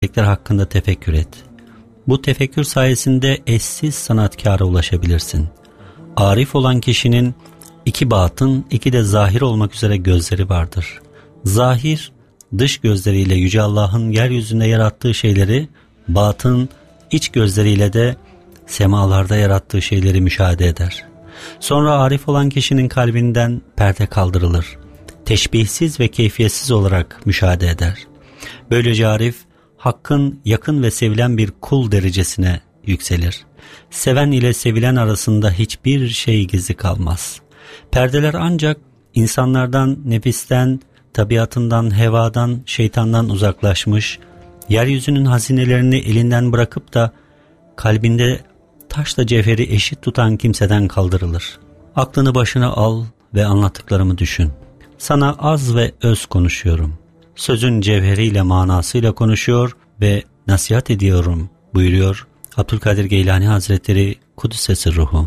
hakkında tefekkür et. Bu tefekkür sayesinde eşsiz sanatkara ulaşabilirsin. Arif olan kişinin iki batın, iki de zahir olmak üzere gözleri vardır. Zahir, dış gözleriyle Yüce Allah'ın yeryüzünde yarattığı şeyleri, batın, iç gözleriyle de semalarda yarattığı şeyleri müşahede eder. Sonra arif olan kişinin kalbinden perde kaldırılır. Teşbihsiz ve keyfiyetsiz olarak müşahede eder. Böylece arif, Hakk'ın yakın ve sevilen bir kul derecesine yükselir. Seven ile sevilen arasında hiçbir şey gizli kalmaz. Perdeler ancak insanlardan, nefisten, tabiatından, hevadan, şeytandan uzaklaşmış, yeryüzünün hazinelerini elinden bırakıp da kalbinde taşla cevheri eşit tutan kimseden kaldırılır. Aklını başına al ve anlattıklarımı düşün. Sana az ve öz konuşuyorum. Sözün cevheriyle, manasıyla konuşuyor ve nasihat ediyorum buyuruyor Abdülkadir Geylani Hazretleri Kuddisesi Ruhu.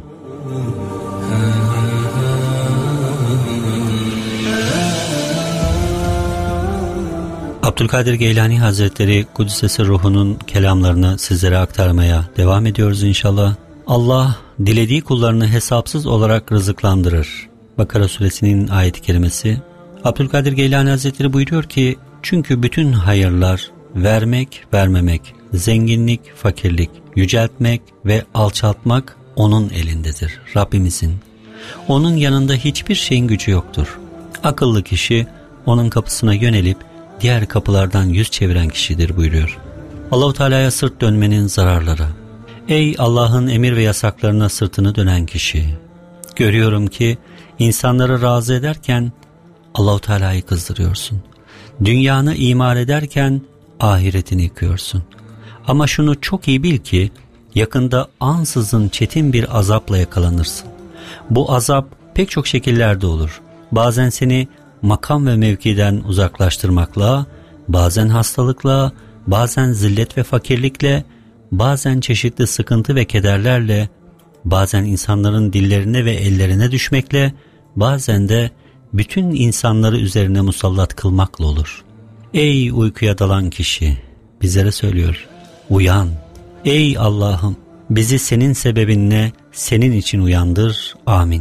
Abdülkadir Geylani Hazretleri Kuddisesi Ruhu'nun kelamlarını sizlere aktarmaya devam ediyoruz inşallah. Allah dilediği kullarını hesapsız olarak rızıklandırır. Bakara suresinin ayet-i kerimesi. Abdülkadir Geylani Hazretleri buyuruyor ki, çünkü bütün hayırlar, vermek, vermemek, zenginlik, fakirlik, yüceltmek ve alçaltmak onun elindedir, Rabbimizin. Onun yanında hiçbir şeyin gücü yoktur. Akıllı kişi onun kapısına yönelip diğer kapılardan yüz çeviren kişidir buyuruyor. Allah-u Teala'ya sırt dönmenin zararları. Ey Allah'ın emir ve yasaklarına sırtını dönen kişi! Görüyorum ki insanları razı ederken Allah-u Teala'yı kızdırıyorsun. Dünyanı imar ederken ahiretini yıkıyorsun. Ama şunu çok iyi bil ki yakında ansızın çetin bir azapla yakalanırsın. Bu azap pek çok şekillerde olur. Bazen seni makam ve mevkiden uzaklaştırmakla, bazen hastalıkla, bazen zillet ve fakirlikle, bazen çeşitli sıkıntı ve kederlerle, bazen insanların dillerine ve ellerine düşmekle, bazen de bütün insanları üzerine musallat kılmakla olur. Ey uykuya dalan kişi, bizlere söylüyor, uyan. Ey Allah'ım, bizi senin sebebinle senin için uyandır. Amin.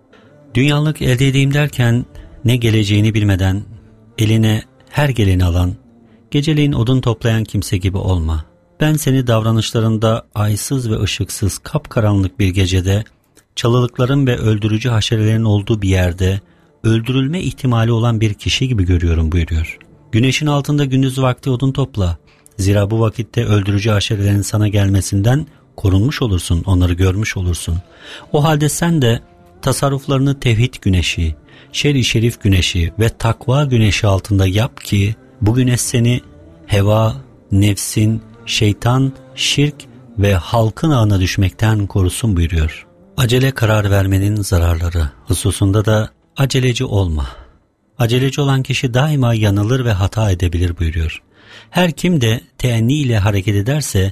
Dünyalık elde edeyim derken ne geleceğini bilmeden eline her geleni alan, geceleyin odun toplayan kimse gibi olma. Ben seni davranışlarında aysız ve ışıksız kapkaranlık bir gecede, çalılıkların ve öldürücü haşerelerin olduğu bir yerde öldürülme ihtimali olan bir kişi gibi görüyorum buyuruyor. Güneşin altında gündüz vakti odun topla. Zira bu vakitte öldürücü haşerelerin sana gelmesinden korunmuş olursun, onları görmüş olursun. O halde sen de tasarruflarını tevhid güneşi, şer-i şerif güneşi ve takva güneşi altında yap ki bu güneş seni heva, nefsin, şeytan, şirk ve halkın ağına düşmekten korusun buyuruyor. Acele karar vermenin zararları hususunda da aceleci olma. Aceleci olan kişi daima yanılır ve hata edebilir buyuruyor. Her kim de teenni ile hareket ederse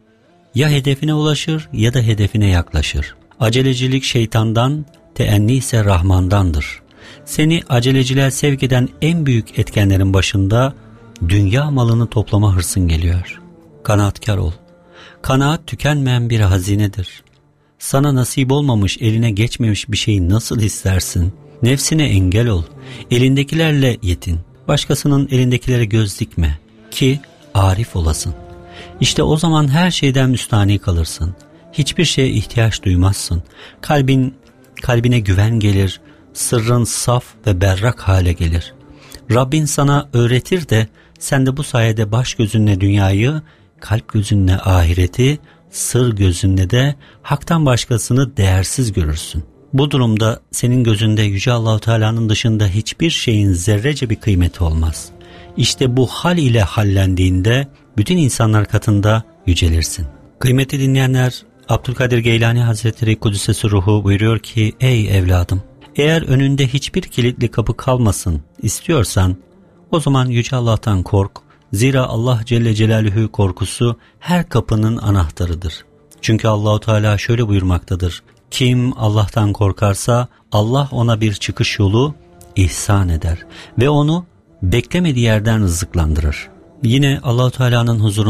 ya hedefine ulaşır ya da hedefine yaklaşır. Acelecilik şeytandan, teenni ise Rahman'dandır. Seni aceleciliğe sevk eden en büyük etkenlerin başında dünya malını toplama hırsın geliyor. Kanaatkar ol. Kanaat tükenmeyen bir hazinedir. Sana nasip olmamış, eline geçmemiş bir şeyi nasıl istersin? Nefsine engel ol. Elindekilerle yetin. Başkasının elindekilere göz dikme ki arif olasın. İşte o zaman her şeyden müstahni kalırsın. Hiçbir şeye ihtiyaç duymazsın. Kalbine güven gelir. Sırrın saf ve berrak hale gelir. Rabbin sana öğretir de sen de bu sayede baş gözünle dünyayı, kalp gözünle ahireti, sır gözünle de haktan başkasını değersiz görürsün. Bu durumda senin gözünde Yüce Allah-u Teala'nın dışında hiçbir şeyin zerrece bir kıymeti olmaz. İşte bu hal ile hallendiğinde bütün insanlar katında yücelirsin. Kıymetli dinleyenler, Abdülkadir Geylani Hazretleri Kuddisesi Ruhu buyuruyor ki, ey evladım, eğer önünde hiçbir kilitli kapı kalmasın istiyorsan o zaman Yüce Allah'tan kork. Zira Allah Celle Celaluhu korkusu her kapının anahtarıdır. Çünkü Allah-u Teala şöyle buyurmaktadır. Kim Allah'tan korkarsa Allah ona bir çıkış yolu ihsan eder ve onu beklemediği yerden rızıklandırır. Yine Allah-u Teala'nın huzurunda